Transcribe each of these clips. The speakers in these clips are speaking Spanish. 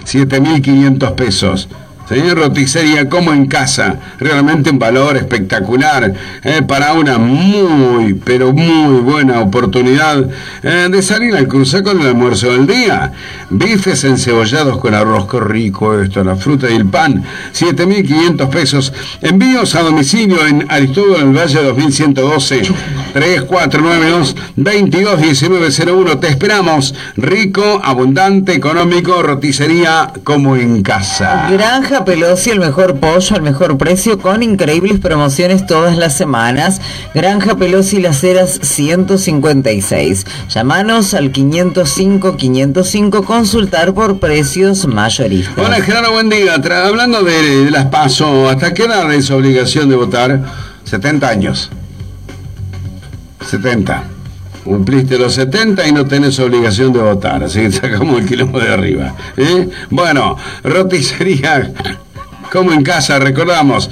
7.500 pesos. Señor, roticería como en casa, realmente un valor espectacular para una muy, pero muy buena oportunidad de salir al cruce con el almuerzo del día. Bifes encebollados con arroz, qué rico esto, la fruta y el pan, 7.500 pesos. Envíos a domicilio en Aristóbulo del Valle 2112, 3492-221901. Te esperamos, rico, abundante, económico, roticería como en casa. Granja Pelosi, el mejor pollo al mejor precio con increíbles promociones todas las semanas. Granja Pelosi, Las Heras 156. Llámanos al 505 consultar por precios mayoristas. Hola Gerardo, buen día. Hablando de las PASO, ¿hasta qué edad es obligación de votar? 70 años. 70. Cumpliste los 70 y no tenés obligación de votar, así que sacamos el quilombo de arriba. Bueno, roticería como en casa, recordamos,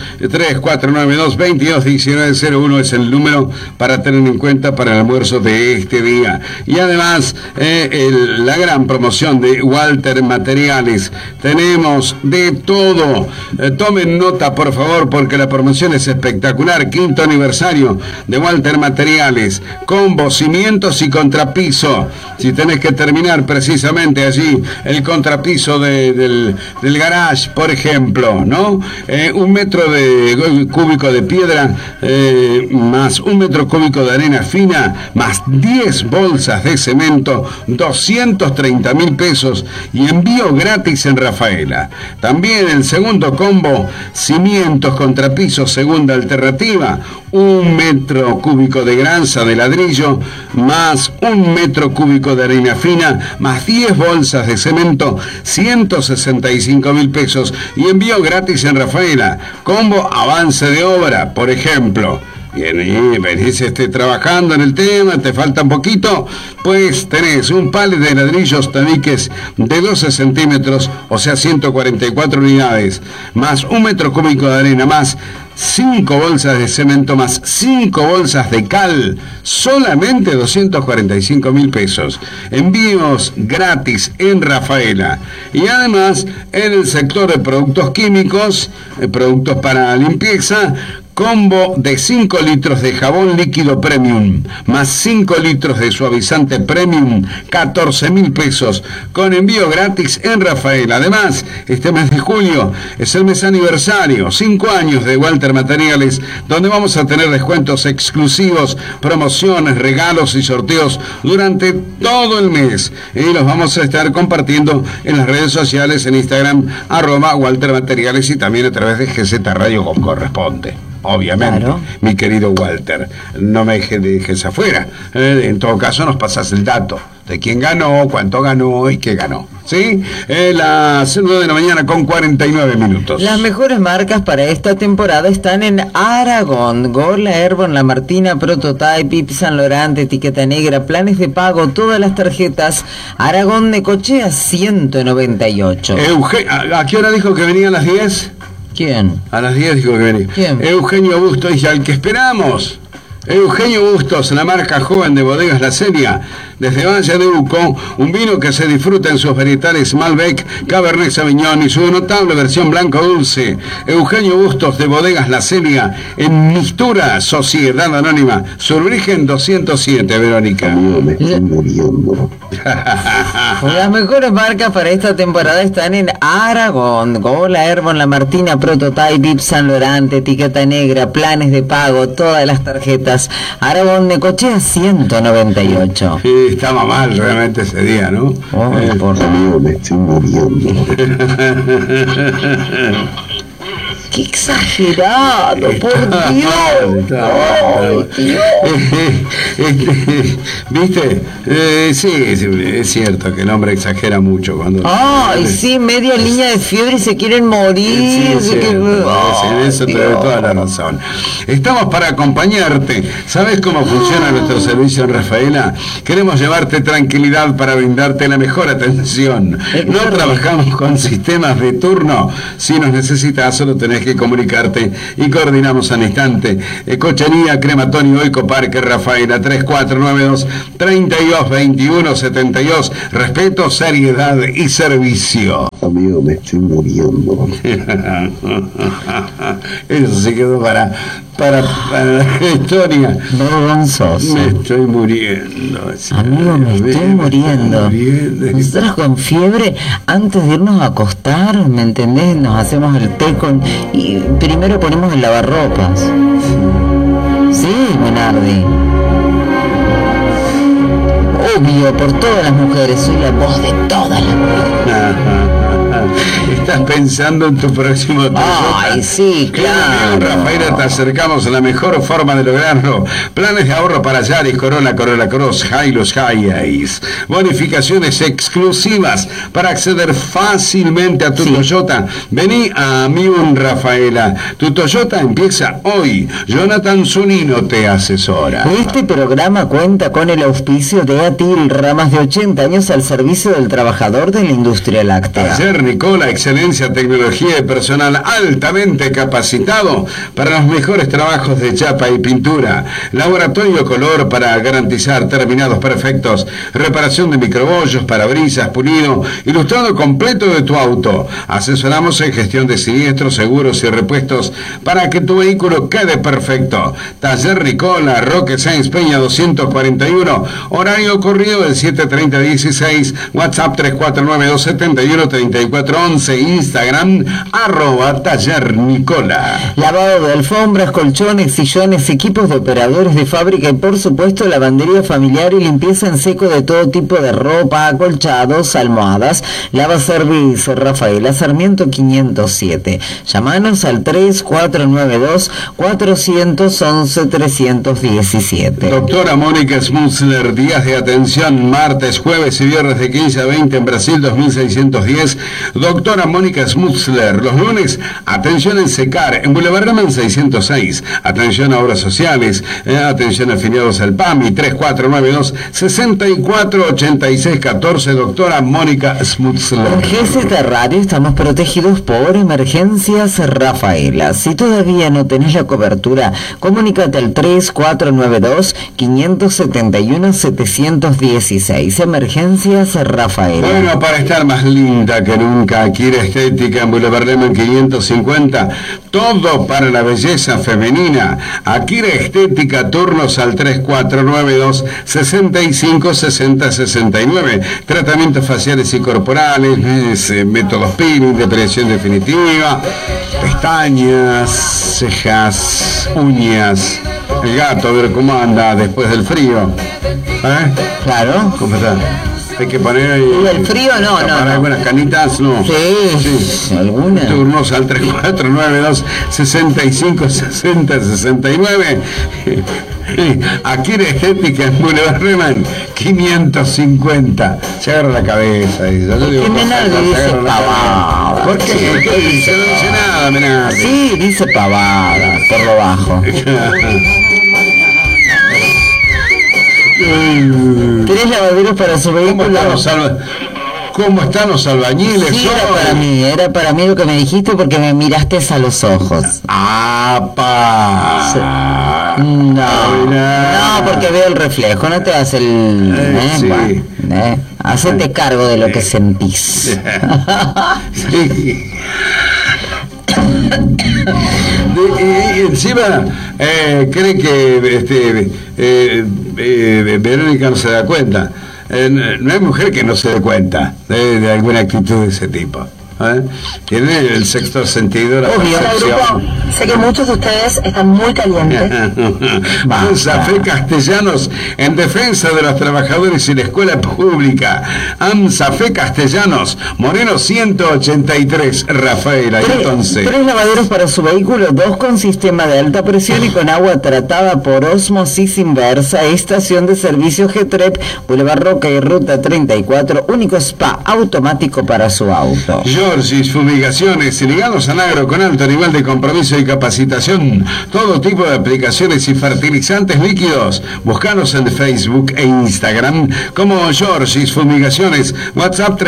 3492-221901 es el número para tener en cuenta para el almuerzo de este día. Y además, la gran promoción de Walter Materiales. Tenemos de todo. Tomen nota, por favor, porque la promoción es espectacular. 5º aniversario de Walter Materiales. Combo, cimientos y contrapiso. Si tenés que terminar precisamente allí el contrapiso del garage, por ejemplo, ¿no? 1 metro cúbico de piedra, más 1 metro cúbico de arena fina, más 10 bolsas de cemento, 230.000 pesos y envío gratis en Rafaela. También el segundo combo, cimientos, contrapisos, segunda alternativa, 1 metro cúbico de granza de ladrillo, más 1 metro cúbico de arena fina, más 10 bolsas de cemento, 165.000 pesos y envío gratis en Rafaela. Combo avance de obra, por ejemplo. Bien, y venís trabajando en el tema, te falta un poquito, pues tenés un palet de ladrillos tabiques de 12 centímetros, o sea 144 unidades, más 1 metro cúbico de arena, más 5 bolsas de cemento, más 5 bolsas de cal, solamente 245.000 pesos. Envíos gratis en Rafaela. Y además, en el sector de productos químicos, productos para limpieza, combo de 5 litros de jabón líquido premium, más 5 litros de suavizante premium, 14.000 pesos, con envío gratis en Rafaela. Además, este mes de julio es el mes aniversario, 5 años de Walter Materiales, donde vamos a tener descuentos exclusivos, promociones, regalos y sorteos durante todo el mes. Y los vamos a estar compartiendo en las redes sociales, en Instagram, @Walter Materiales y también a través de GZ Radio como corresponde. Obviamente, claro. Mi querido Walter, no me dejes afuera. En todo caso, nos pasas el dato de quién ganó, cuánto ganó y qué ganó. ¿Sí? Las 9 de la mañana con 49 minutos. Las mejores marcas para esta temporada están en Aragón. Gorla, Airborne, La Martina, Prototype, Yves Saint Laurent, Etiqueta Negra, planes de pago, todas las tarjetas. Aragón, Necochea 198. ¿A qué hora dijo que venía a las 10? ¿Quién? A las 10 dijo que venía. ¿Quién? Eugenio Bustos, y al que esperamos. Eugenio Bustos, la marca joven de Bodegas La Seria, desde Valle de Uco, un vino que se disfruta en sus varietales Malbec, Cabernet Sauvignon y su notable versión blanco dulce. Eugenio Bustos de Bodegas La Seria, en Mistura, Sociedad Anónima, Surbrigen 207, Verónica. Amigo, me estoy muriendo. Las mejores marcas para esta temporada están en Aragón. Gorla, Airborne, La Martina, Prototype, Yves Saint Laurent, Etiqueta Negra, planes de pago, todas las tarjetas. Aragón, Necochea 198. Sí, estaba mal realmente ese día, ¿no? Amigo, me estoy muriendo. ¡Qué exagerado! ¡Por Dios! ¡Ay, Dios! ¿Viste? Sí, es cierto que el hombre exagera mucho cuando... ¡Ay, sí! Media línea de fiebre y se quieren morir. Sí, en eso te doy toda la razón. Estamos para acompañarte. ¿Sabes cómo funciona nuestro servicio en Rafaela? Queremos llevarte tranquilidad para brindarte la mejor atención. No trabajamos con sistemas de turno. Si nos necesitas, solo tenés que comunicarte y coordinamos al instante. Cochería, Crematorio, Ecoparque, Rafaela, 3492-322172. Respeto, seriedad y servicio. Amigo, me estoy muriendo. Eso se quedó para la historia. Vergonzoso. Me estoy muriendo. Amigo, me estoy muriendo. Nosotros con fiebre, antes de irnos a acostar, ¿me entendés? Nos hacemos el té y primero ponemos el lavarropas. Sí, Menardi. Obvio, por todas las mujeres, soy la voz de todas las mujeres. Estás pensando en tu próximo Toyota. Ay, sí, claro. Rafaela, te acercamos a la mejor forma de lograrlo. Planes de ahorro para Yaris, Corolla, Corolla Cross, Hilux, Hiace. Bonificaciones exclusivas para acceder fácilmente a tu Toyota. Vení a Miun Rafaela. Tu Toyota empieza hoy. Jonathan Zunino te asesora. Este programa cuenta con el auspicio de Atil, ramas de 80 años al servicio del trabajador de la industria láctea. Taller Nicola, excelencia, tecnología y personal altamente capacitado para los mejores trabajos de chapa y pintura. Laboratorio Color para garantizar terminados perfectos. Reparación de microbollos, parabrisas, pulido, ilustrado completo de tu auto. Asesoramos en gestión de siniestros, seguros y repuestos para que tu vehículo quede perfecto. Taller Nicola, Roque Sáenz Peña 241, horario corrido del 7:30 a 16, WhatsApp 349-271-3411, Instagram @Taller Nicola. Lavado de alfombras, colchones, sillones, equipos de operadores de fábrica y por supuesto lavandería familiar y limpieza en seco de todo tipo de ropa, acolchados, almohadas. Lava Service Rafaela Sarmiento 507. Llámanos al 3492-411-317. Doctora Mónica Smutzler, días de atención, martes, jueves y viernes de 15 a 20 en Brasil 2610. Doctora Mónica Smutzler, los lunes, atención en Secar, en Boulevard Raman 606. Atención a obras sociales, atención afiliados al PAMI, 3492-648614. Doctora Mónica Smutzler. En GZ Radio estamos protegidos por Emergencias Rafaela. Si todavía no tenés la cobertura, comunícate al 3492-571-716. Emergencias Rafaela. Bueno, para estar más linda que nunca, Akira Estética en Boulevard Lehmann 550. Todo para la belleza femenina. Akira Estética, turnos al 3492-656069. Tratamientos faciales y corporales, métodos peeling, depresión definitiva, pestañas, cejas, uñas. El gato, a ver cómo anda después del frío. Claro. ¿Cómo está? Hay que poner ahí. ¿Y el frío? No. Algunas canitas, no. Sí. ¿Alguna? Turnos al 3492-656069. Aquí en Estética en Boulevard Lehmann 550. Se agarra la cabeza. Y yo digo, ¿qué Menardi dice pavada? ¿Por qué? ¿Qué dice? No dice nada, Menardi. Sí, dice pavada, por lo bajo. ¿Tenés lavaderos para su vehículo? ¿Cómo están los albañiles? Sí, era para mí lo que me dijiste porque me miraste a los ojos. ¡Apa! No, porque veo el reflejo, no te das el... Sí. Hacete cargo de lo que sentís. Sí. Y encima cree que Verónica no se da cuenta. No hay mujer que no se dé cuenta de alguna actitud de ese tipo. Tiene el sexto sentido, la percepción. Sé que muchos de ustedes están muy calientes. AMSAFE Castellanos, en defensa de los trabajadores y la escuela pública. AMSAFE Castellanos, Moreno 183, Rafaela. Entonces, 3 lavaderos para su vehículo, 2 con sistema de alta presión y con agua tratada por ósmosis inversa. Estación de servicio Getrep, Boulevard Roca y Ruta 34, único spa automático para su auto. Georgis Fumigaciones, ligados al agro con alto nivel de compromiso y capacitación. Todo tipo de aplicaciones y fertilizantes líquidos. Búscanos en Facebook e Instagram como Georgis Fumigaciones. WhatsApp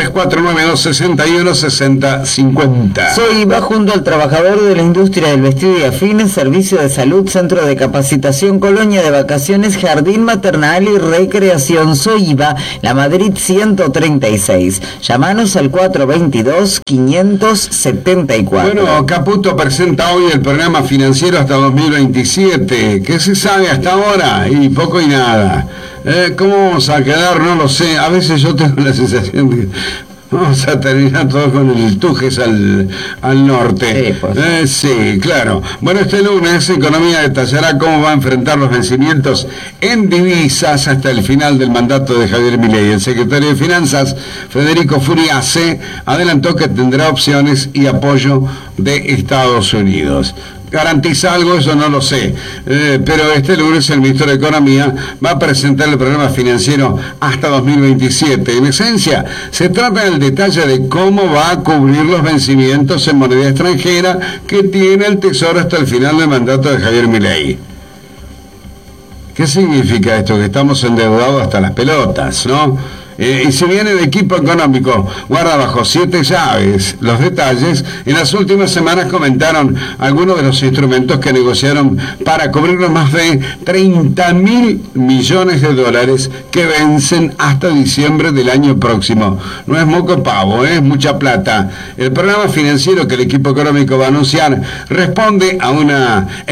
3492-616050. Soy junto al trabajador de la industria del vestido y afines, servicio de salud, centro de capacitación, colonia de vacaciones, jardín maternal y recreación. Soy IVA, La Madrid 136. Llámanos al 422 574. Bueno, Caputo presenta hoy el programa financiero hasta 2027. ¿Qué se sabe hasta ahora? Y poco y nada. ¿Cómo vamos a quedar? No lo sé. A veces yo tengo la sensación de... Vamos a terminar todo con el Tujes al norte. Sí, pues. Sí, claro. Bueno, este lunes Economía detallará cómo va a enfrentar los vencimientos en divisas hasta el final del mandato de Javier Milei. El secretario de Finanzas, Federico Furiase, adelantó que tendrá opciones y apoyo de Estados Unidos. ¿Garantiza algo? Eso no lo sé. Pero este lunes el ministro de Economía va a presentar el programa financiero hasta 2027. En esencia, se trata del detalle de cómo va a cubrir los vencimientos en moneda extranjera que tiene el Tesoro hasta el final del mandato de Javier Milei. ¿Qué significa esto? Que estamos endeudados hasta las pelotas, ¿no? Y si bien el equipo económico guarda bajo 7 llaves los detalles, en las últimas semanas comentaron algunos de los instrumentos que negociaron para cubrir los más de 30.000 millones de dólares que vencen hasta diciembre del año próximo. No es moco pavo, es mucha plata. El programa financiero que el equipo económico va a anunciar responde a una